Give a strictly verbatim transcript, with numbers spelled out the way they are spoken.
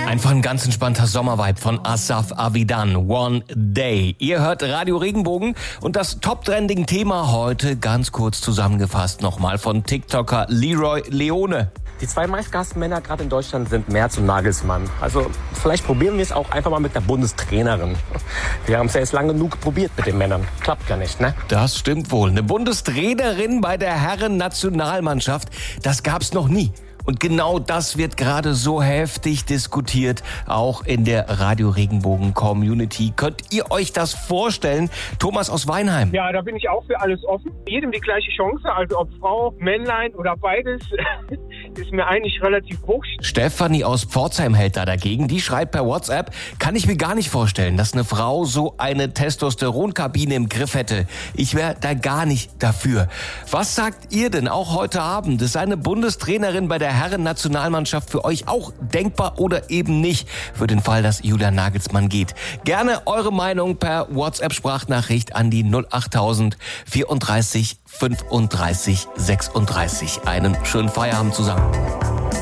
Einfach ein ganz entspannter Sommervibe von Asaf Avidan, One Day. Ihr hört Radio Regenbogen und das Top-Trending-Thema heute ganz kurz zusammengefasst nochmal von TikToker Leroy Leone. Die zwei meistgehassten Männer gerade in Deutschland sind Merz und Nagelsmann. Also vielleicht probieren wir es auch einfach mal mit der Bundestrainerin. Wir haben es ja jetzt lange genug probiert mit den Männern. Klappt ja nicht, ne? Das stimmt wohl. Eine Bundestrainerin bei der Herren-Nationalmannschaft, das gab's noch nie. Und genau das wird gerade so heftig diskutiert, auch in der Radio Regenbogen Community. Könnt ihr euch das vorstellen? Thomas aus Weinheim. Ja, da bin ich auch für alles offen. Jedem die gleiche Chance, also ob Frau, Männlein oder beides, ist mir eigentlich relativ wurscht. Stefanie aus Pforzheim hält da dagegen. Die schreibt per WhatsApp: Kann ich mir gar nicht vorstellen, dass eine Frau so eine Testosteronkabine im Griff hätte. Ich wäre da gar nicht dafür. Was sagt ihr denn auch heute Abend? Ist eine Bundestrainerin bei der Herren-Nationalmannschaft für euch auch denkbar oder eben nicht, für den Fall, dass Julian Nagelsmann geht? Gerne eure Meinung per WhatsApp-Sprachnachricht an die null achttausend vierunddreißig fünfunddreißig sechsunddreißig. Einen schönen Feierabend zusammen.